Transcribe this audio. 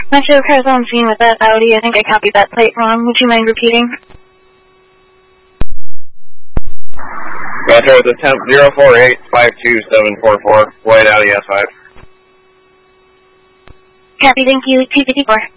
My show car's on scene with that Audi. I think I copied that plate wrong. Would you mind repeating? Metro with attempt 048-52744, White Audi S5. Copy, thank you. 254.